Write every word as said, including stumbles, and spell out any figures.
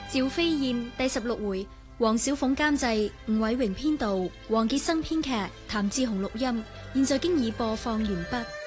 趙飛燕第十六回，黃小鳳監製，吳偉榮編導，黃傑生編劇，譚志雄錄音。現在經已播放完畢。